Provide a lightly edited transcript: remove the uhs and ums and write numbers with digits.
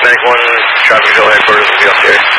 Medic 1, traffic control headquarters will be upstairs.